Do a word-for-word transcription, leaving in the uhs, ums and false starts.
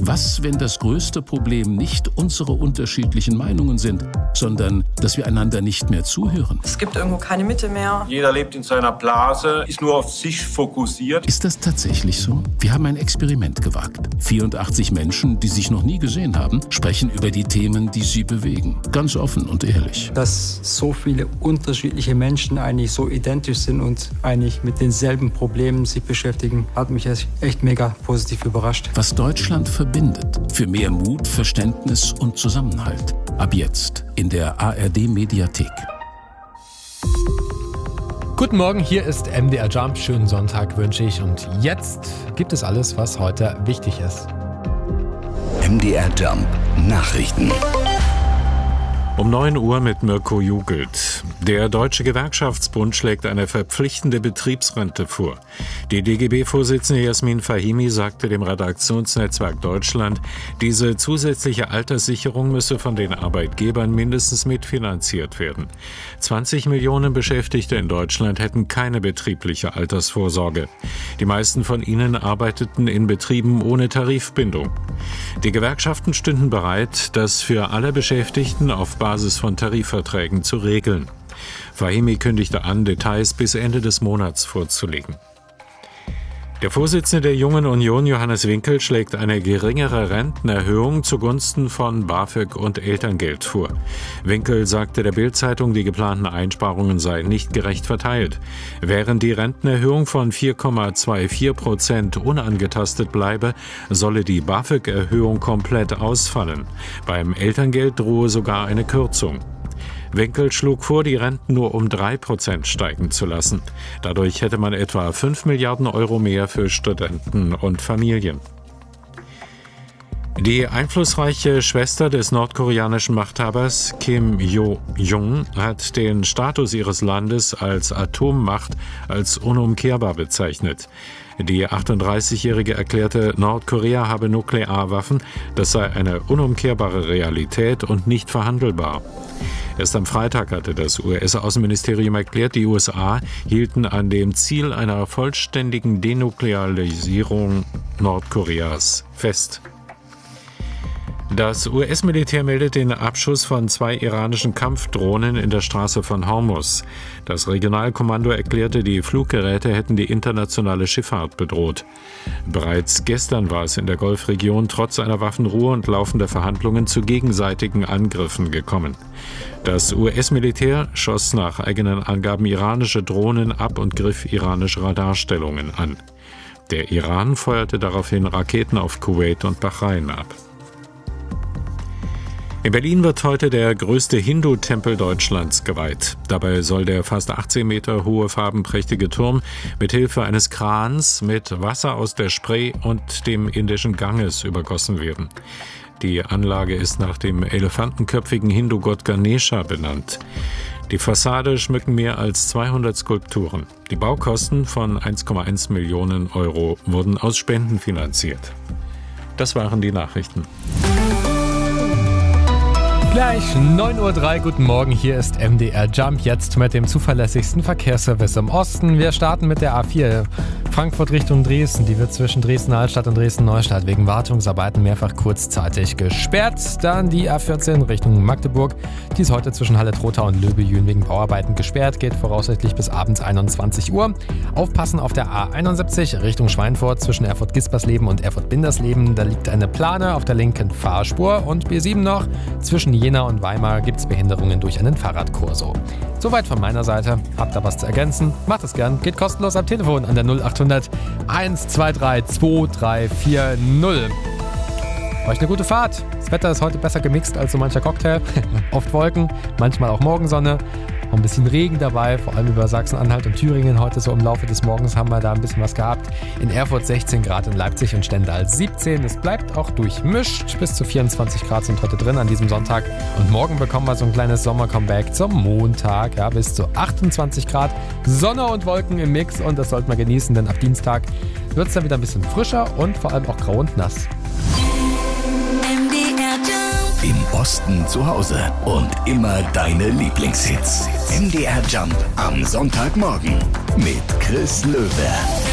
Was, wenn das größte Problem nicht unsere unterschiedlichen Meinungen sind, sondern dass wir einander nicht mehr zuhören? Es gibt irgendwo keine Mitte mehr. Jeder lebt in seiner Blase, ist nur auf sich fokussiert. Ist das tatsächlich so? Wir haben ein Experiment gewagt. vierundachtzig Menschen, die sich noch nie gesehen haben, sprechen über die Themen, die sie bewegen. Ganz offen und ehrlich. Dass so viele unterschiedliche Menschen eigentlich so identisch sind und eigentlich mit denselben Problemen sich beschäftigen, hat mich echt mega positiv überrascht. Was Deutschland verbindet. Für mehr Mut, Verständnis und Zusammenhalt. Ab jetzt in der A R D-Mediathek. Guten Morgen, hier ist M D R Jump. Schönen Sonntag wünsche ich. Und jetzt gibt es alles, was heute wichtig ist. M D R Jump Nachrichten. Um neun Uhr mit Mirko Jugelt. Der Deutsche Gewerkschaftsbund schlägt eine verpflichtende Betriebsrente vor. Die D G B-Vorsitzende Jasmin Fahimi sagte dem Redaktionsnetzwerk Deutschland, diese zusätzliche Alterssicherung müsse von den Arbeitgebern mindestens mitfinanziert werden. zwanzig Millionen Beschäftigte in Deutschland hätten keine betriebliche Altersvorsorge. Die meisten von ihnen arbeiteten in Betrieben ohne Tarifbindung. Die Gewerkschaften stünden bereit, das für alle Beschäftigten auf Basis von Tarifverträgen zu regeln. Fahimi kündigte an, Details bis Ende des Monats vorzulegen. Der Vorsitzende der Jungen Union, Johannes Winkel, schlägt eine geringere Rentenerhöhung zugunsten von BAföG und Elterngeld vor. Winkel sagte der Bild-Zeitung, die geplanten Einsparungen seien nicht gerecht verteilt. Während die Rentenerhöhung von vier Komma vierundzwanzig Prozent unangetastet bleibe, solle die BAföG-Erhöhung komplett ausfallen. Beim Elterngeld drohe sogar eine Kürzung. Winkel schlug vor, die Renten nur um drei Prozent steigen zu lassen. Dadurch hätte man etwa fünf Milliarden Euro mehr für Studenten und Familien. Die einflussreiche Schwester des nordkoreanischen Machthabers Kim Jo-jong hat den Status ihres Landes als Atommacht als unumkehrbar bezeichnet. Die achtunddreißigjährige erklärte, Nordkorea habe Nuklearwaffen, das sei eine unumkehrbare Realität und nicht verhandelbar. Erst am Freitag hatte das U S-Außenministerium erklärt, die U S A hielten an dem Ziel einer vollständigen Denuklearisierung Nordkoreas fest. Das U S-Militär meldet den Abschuss von zwei iranischen Kampfdrohnen in der Straße von Hormuz. Das Regionalkommando erklärte, die Fluggeräte hätten die internationale Schifffahrt bedroht. Bereits gestern war es in der Golfregion trotz einer Waffenruhe und laufender Verhandlungen zu gegenseitigen Angriffen gekommen. Das U S-Militär schoss nach eigenen Angaben iranische Drohnen ab und griff iranische Radarstellungen an. Der Iran feuerte daraufhin Raketen auf Kuwait und Bahrain ab. In Berlin wird heute der größte Hindu-Tempel Deutschlands geweiht. Dabei soll der fast achtzehn Meter hohe farbenprächtige Turm mit Hilfe eines Krans mit Wasser aus der Spree und dem indischen Ganges übergossen werden. Die Anlage ist nach dem elefantenköpfigen Hindu-Gott Ganesha benannt. Die Fassade schmücken mehr als zweihundert Skulpturen. Die Baukosten von eins Komma eins Millionen Euro wurden aus Spenden finanziert. Das waren die Nachrichten. Gleich neun Uhr drei, guten Morgen, hier ist M D R Jump, jetzt mit dem zuverlässigsten Verkehrsservice im Osten. Wir starten mit der A vier, Frankfurt Richtung Dresden. Die wird zwischen Dresden-Altstadt und Dresden-Neustadt wegen Wartungsarbeiten mehrfach kurzzeitig gesperrt. Dann die A vierzehn Richtung Magdeburg. Die ist heute zwischen Halle-Trotha und Löbejün wegen Bauarbeiten gesperrt, geht voraussichtlich bis abends einundzwanzig Uhr. Aufpassen auf der A einundsiebzig Richtung Schweinfurt zwischen Erfurt-Gispersleben und Erfurt-Bindersleben. Da liegt eine Plane auf der linken Fahrspur. Und B sieben noch, zwischen Jena und Weimar gibt es Behinderungen durch einen Fahrradkorso. Soweit von meiner Seite. Habt ihr was zu ergänzen? Macht es gern. Geht kostenlos am Telefon an der null achthundert eins zwei drei zwei drei vier null. Euch eine gute Fahrt. Das Wetter ist heute besser gemixt als so mancher Cocktail. Oft Wolken, manchmal auch Morgensonne. Auch ein bisschen Regen dabei, vor allem über Sachsen-Anhalt und Thüringen. Heute so im Laufe des Morgens haben wir da ein bisschen was gehabt. In Erfurt sechzehn Grad, in Leipzig und Stendal siebzehn. Es bleibt auch durchmischt. Bis zu vierundzwanzig Grad sind heute drin an diesem Sonntag. Und morgen bekommen wir so ein kleines Sommer-Comeback zum Montag. Ja, bis zu achtundzwanzig Grad. Sonne und Wolken im Mix. Und das sollte man genießen, denn ab Dienstag wird es dann wieder ein bisschen frischer und vor allem auch grau und nass. Im Osten zu Hause und immer deine Lieblingshits. M D R Jump am Sonntagmorgen mit Chris Löwe.